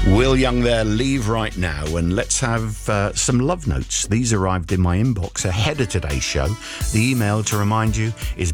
Will Young there, Leave Right Now, and let's have some love notes. These arrived in my inbox ahead of today's show. The email, to remind you, is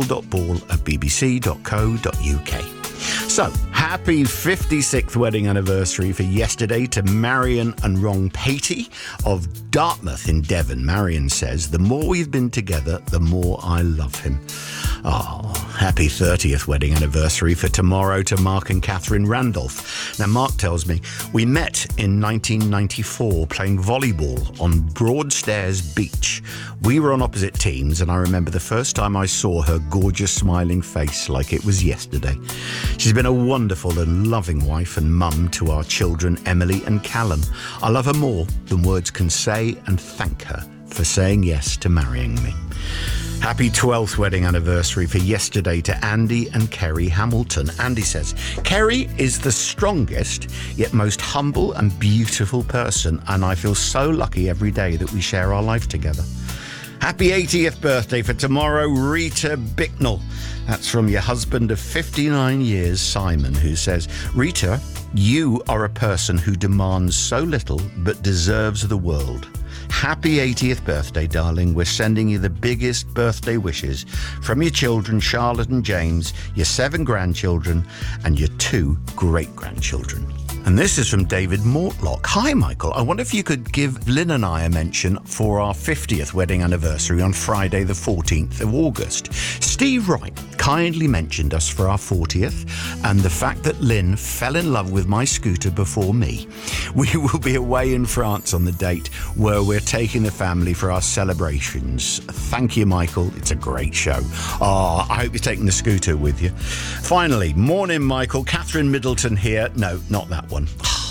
michael.ball@bbc.co.uk. So, happy 56th wedding anniversary for yesterday to Marion and Ron Patey of Dartmouth in Devon. Marion says, the more we've been together, the more I love him. Oh, happy 30th wedding anniversary for tomorrow to Mark and Catherine Randolph. Now, Mark tells me, we met in 1994 playing volleyball on Broadstairs Beach. We were on opposite teams, and I remember the first time I saw her gorgeous smiling face like it was yesterday. She's been a wonderful and loving wife and mum to our children, Emily and Callum. I love her more than words can say, and thank her for saying yes to marrying me. Happy 12th wedding anniversary for yesterday to Andy and Kerry Hamilton. Andy says, Kerry is the strongest yet most humble and beautiful person, and I feel so lucky every day that we share our life together. Happy 80th birthday for tomorrow, Rita Bicknell. That's from your husband of 59 years, Simon, who says, Rita, you are a person who demands so little but deserves the world. Happy 80th birthday, darling. We're sending you the biggest birthday wishes from your children, Charlotte and James, your 7 grandchildren, and your 2 great-grandchildren. And this is from David Mortlock. Hi, Michael. I wonder if you could give Lynn and I a mention for our 50th wedding anniversary on Friday, the 14th of August. Steve Wright kindly mentioned us for our 40th and the fact that Lynn fell in love with my scooter before me. We will be away in France on the date where we're taking the family for our celebrations. Thank you, Michael. It's a great show. Oh, I hope you're taking the scooter with you. Finally, morning, Michael. Catherine Middleton here. No, not that one.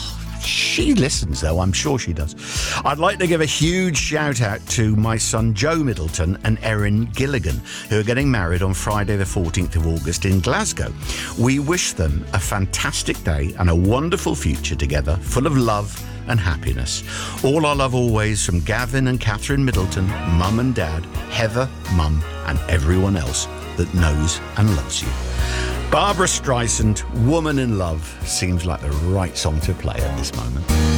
She listens, though. I'm sure she does. I'd like to give a huge shout out to my son Joe Middleton and Erin Gilligan, who are getting married on Friday the 14th of August in Glasgow. We wish them a fantastic day and a wonderful future together, full of love and happiness. All our love always from Gavin and Catherine Middleton, Mum and Dad, Heather, Mum, and everyone else that knows and loves you. Barbara Streisand, Woman in Love, seems like the right song to play at this moment.